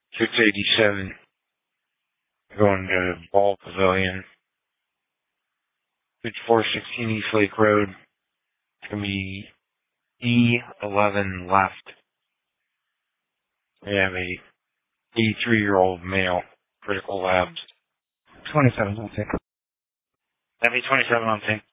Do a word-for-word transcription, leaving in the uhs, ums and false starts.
six eighty-seven, going to Ball Pavilion. fifty-four sixteen East Lake Road. It's going to be E eleven left. We have a eighty-three-year-old male, critical labs. twenty-seven, I'll take. That'd be twenty-seven on sync.